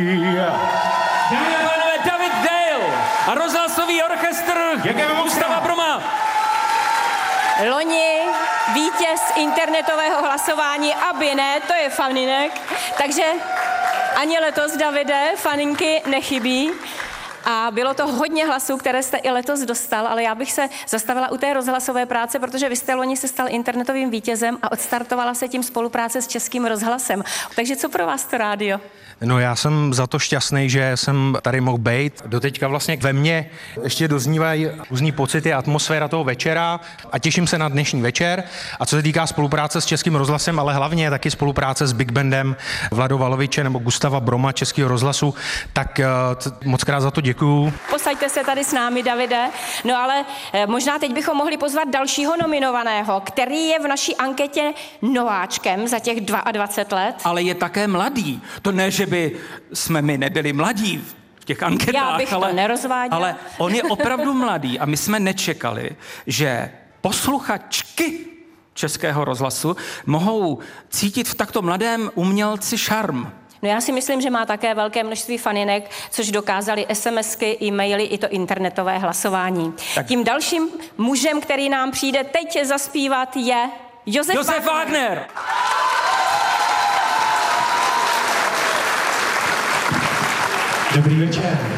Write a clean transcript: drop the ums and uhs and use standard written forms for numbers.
Dámy a pánové, David Dale a rozhlasový orchestr Gustava Broma. Loni vítěz internetového hlasování, aby ne, to je faninek. Takže ani letos, Davide, faninky nechybí. A bylo to hodně hlasů, které jste i letos dostal, ale já bych se zastavila u té rozhlasové práce, protože vy jste loni se stal internetovým vítězem a odstartovala se tím spolupráce s Českým rozhlasem. Takže co pro vás to rádio? No já jsem za to šťastný, že jsem tady mohl být. Doteďka vlastně ve mně ještě doznívají různý pocity, atmosféra toho večera a těším se na dnešní večer. A co se týká spolupráce s Českým rozhlasem, ale hlavně taky spolupráce s Big Bandem Vlado Valoviče nebo Gustava Broma Českého rozhlasu, tak moc krát za to děkuju. Posaďte se tady s námi, Davide. No ale možná teď bychom mohli pozvat dalšího nominovaného, který je v naší anketě nováčkem za těch 22 let. Ale je také mladý. To ne, že by jsme my nebyli mladí v těch anketách. Já bych to nerozváděla. Ale on je opravdu mladý a my jsme nečekali, že posluchačky Českého rozhlasu mohou cítit v takto mladém umělci šarm. No já si myslím, že má také velké množství faninek, což dokázali SMSky, e-maily i to internetové hlasování. Tak. Tím dalším mužem, který nám přijde teď zaspívat, je Josef Wagner. Dobrý večer.